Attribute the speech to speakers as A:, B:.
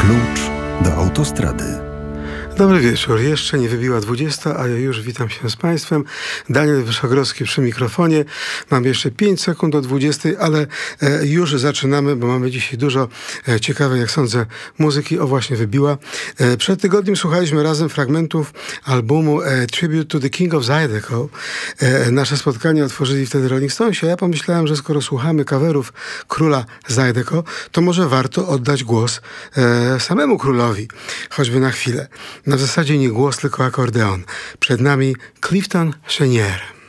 A: Klucz do autostrady.
B: Dobry wieczór. Jeszcze nie wybiła 20, a ja już witam się z Państwem. Daniel Wyszogrodzki przy mikrofonie. Mam jeszcze 5 sekund do 20, ale już zaczynamy, bo mamy dzisiaj dużo ciekawej, jak sądzę, muzyki. O, właśnie wybiła. Przed tygodniem słuchaliśmy razem fragmentów albumu Tribute to the King of Zydeco. Nasze spotkanie otworzyli wtedy Rolling Stonesi, a ja pomyślałem, że skoro słuchamy coverów króla Zydeco, to może warto oddać głos samemu królowi, choćby na chwilę. W zasadzie nie głos, tylko akordeon. Przed nami Clifton Chenier.